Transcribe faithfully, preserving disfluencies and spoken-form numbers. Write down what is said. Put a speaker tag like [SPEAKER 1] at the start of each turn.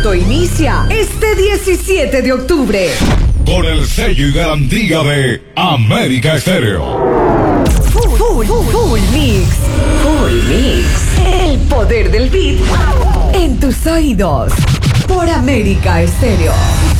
[SPEAKER 1] concierto inicia este diecisiete de octubre.
[SPEAKER 2] Con el sello y garantía de América Estéreo.
[SPEAKER 1] Full, full, full, full mix. Full mix. El poder del beat en tus oídos. Por América Estéreo.